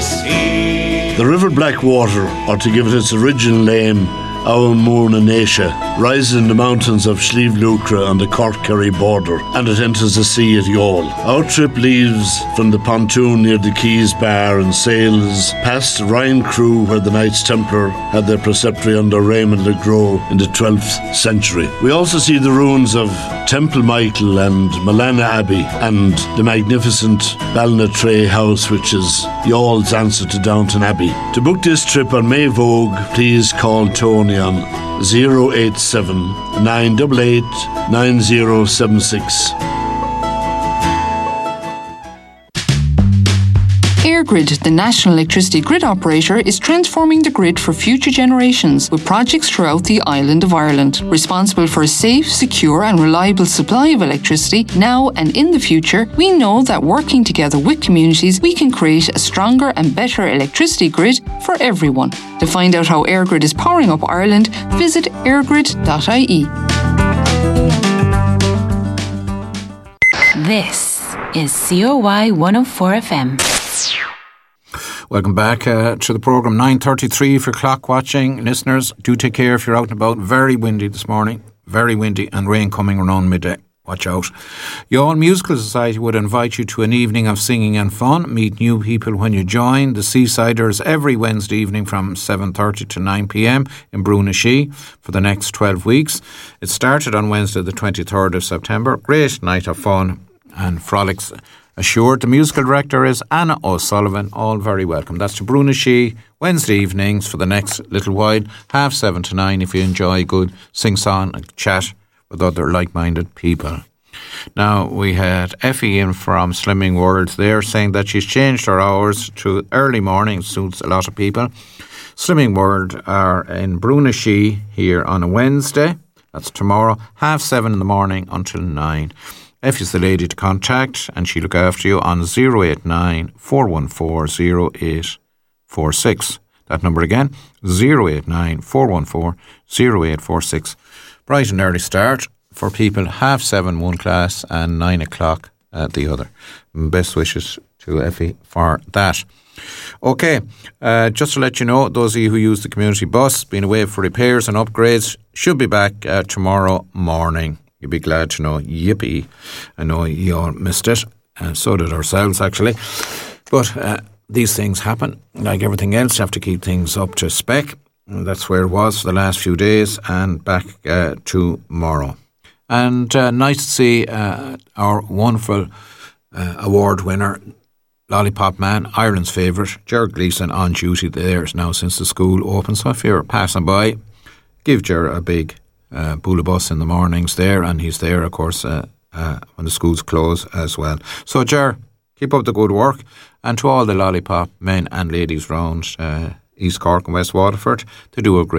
sea. The River Blackwater, or to give it its original name, Aomurna Natia, rises in the mountains of Slieve Lucra on the Cork-Kerry border, and it enters the sea at Youghal. Our trip leaves from the pontoon near the Keys Bar and sails past Ryan Crew, where the Knights Templar had their preceptory under Raymond le Gros in the 12th century. We also see the ruins of Temple Michael and Malana Abbey, and the magnificent Ballinatray House, which is Youghall's answer to Downton Abbey. To book this trip on May Vogue, please call Tony on 087 988 9076. EirGrid, the national electricity grid operator, is transforming the grid for future generations with projects throughout the island of Ireland. Responsible for a safe, secure and reliable supply of electricity now and in the future, we know that working together with communities, we can create a stronger and better electricity grid for everyone. To find out how EirGrid is powering up Ireland, visit eirgrid.ie. This is COY 104 FM. Welcome back to the programme. 9:33 for clock watching. Listeners, do take care if you're out and about. Very windy this morning. Very windy and rain coming around midday. Watch out. Youghal Musical Society would invite you to an evening of singing and fun. Meet new people when you join. The Seasiders every Wednesday evening from 7:30 to 9pm in Brunashee for the next 12 weeks. It started on Wednesday the 23rd of September. Great night of fun and frolics assured. The musical director is Anna O'Sullivan. All very welcome. That's to Brunashee, Wednesday evenings for the next little while, 7:30 to 9 if you enjoy good sing-song and chat with other like-minded people. Now, we had Effie in from Slimming World there saying that she's changed her hours to early morning. Suits a lot of people. Slimming World are in Brunashee here on a Wednesday. That's tomorrow, 7:30 in the morning until 9. Effie's the lady to contact, and she'll look after you on 089 414 0846. That number again, 089 414 0846. Bright and early start for people, 7:30 one class and 9 o'clock the other. Best wishes to Effie for that. Okay, just to let you know, those of you who use the community bus, been away for repairs and upgrades, should be back tomorrow morning. You'll be glad to know. Yippee. I know you all missed it. So did ourselves, actually. But these things happen. Like everything else, you have to keep things up to spec. And that's where it was for the last few days, and back tomorrow. And nice to see our wonderful award winner, Lollipop Man, Ireland's favourite, Ger Gleeson, on duty there now since the school opened. So if you're passing by, give Ger a big Bula bus in the mornings there, and he's there, of course, when the schools close as well. So, Ger, keep up the good work, and to all the Lollipop men and ladies round East Cork and West Waterford, to do a great